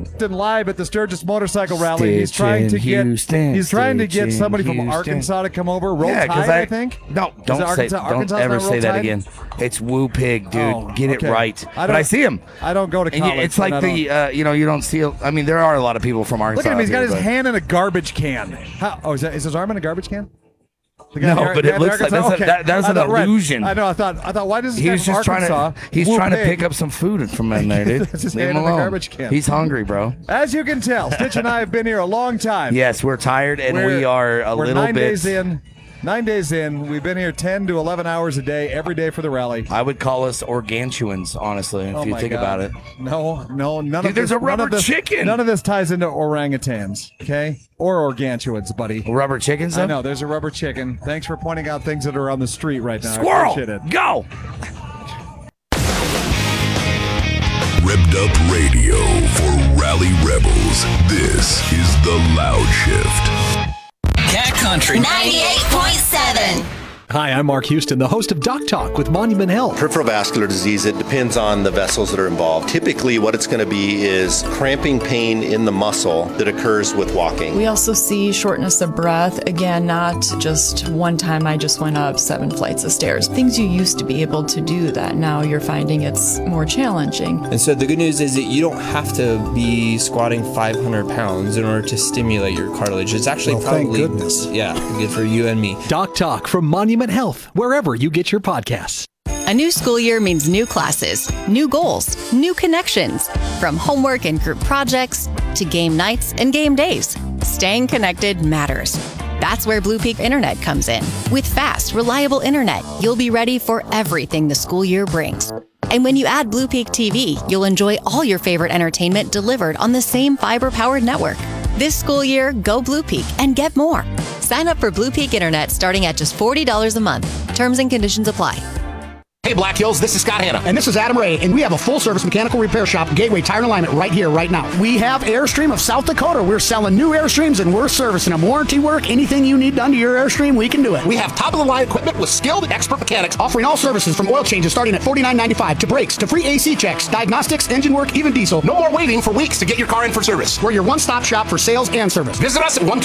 Live at the Sturgis Motorcycle Rally. He's trying to get somebody from Arkansas to come over. Roll Tide, I think. No, don't ever say that again. It's Woo Pig, dude. Get it right. But I see him. I don't go to college. It's like you don't see. I mean, there are a lot of people from Arkansas. Look at him. He's got his hand in a garbage can. Is his arm in a garbage can? No, but it looks like that's an illusion. I know. I thought. Why does he was just Arkansas, he's trying to pick up some food from in there, dude. Leave him alone. Garbage can. He's hungry, bro. As you can tell, Stitch and I have been here a long time. Yes, we're tired and we are a little 9 bit. days in. 9 days in, we've been here 10 to 11 hours a day, every day for the rally. I would call us organtuans, honestly, if you think about it. No, none of this. There's a rubber chicken. None of this ties into orangutans, okay? Or organtuans, buddy. Rubber chickens, though? I know, there's a rubber chicken. Thanks for pointing out things that are on the street right now. Squirrel! I appreciate it. Go! Revved up radio for Rally Rebels. This is the Loud Shift. Cat Country 98.7. Hi, I'm Mark Houston, the host of Doc Talk with Monument Health. Peripheral vascular disease, it depends on the vessels that are involved. Typically, what it's going to be is cramping pain in the muscle that occurs with walking. We also see shortness of breath. Again, not just one time I just went up 7 flights of stairs. Things you used to be able to do that now you're finding it's more challenging. And so the good news is that you don't have to be squatting 500 pounds in order to stimulate your cartilage. It's actually probably, thank goodness. Yeah, good for you and me. Doc Talk from Monument Health, wherever you get your podcasts. A new school year means new classes, new goals, new connections. From homework and group projects to game nights and game days, staying connected matters. That's where Blue Peak Internet comes in. With fast, reliable internet, you'll be ready for everything the school year brings. And when you add Blue Peak TV, you'll enjoy all your favorite entertainment delivered on the same fiber-powered network. This school year, go Blue Peak and get more. Sign up for Blue Peak Internet starting at just $40 a month. Terms and conditions apply. Hey Black Hills, this is Scott Hanna. And this is Adam Ray, and we have a full-service mechanical repair shop, Gateway Tire and Alignment, right here, right now. We have Airstream of South Dakota. We're selling new Airstreams, and we're servicing them. Warranty work, anything you need done to your Airstream, we can do it. We have top-of-the-line equipment with skilled and expert mechanics. Offering all services from oil changes starting at $49.95 to brakes, to free AC checks, diagnostics, engine work, even diesel. No more waiting for weeks to get your car in for service. We're your one-stop shop for sales and service. Visit us at